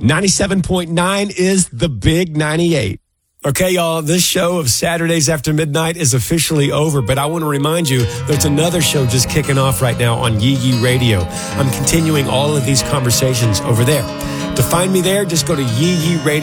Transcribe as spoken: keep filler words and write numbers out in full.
ninety-seven point nine is the Big ninety-eight. Okay, y'all, this show of Saturdays After Midnight is officially over, but I want to remind you there's another show just kicking off right now on Yee Yee Radio. I'm continuing all of these conversations over there. To find me there, just go to Yee Yee Radio.